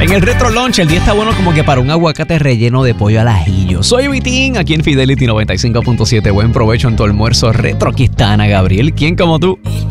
En el Retro Lunch, el día está bueno como que para un aguacate relleno de pollo al ajillo. Soy Vitín, aquí en Fidelity 95.7. Buen provecho en tu almuerzo retro. Aquí está Ana Gabriel. ¿Quién como tú?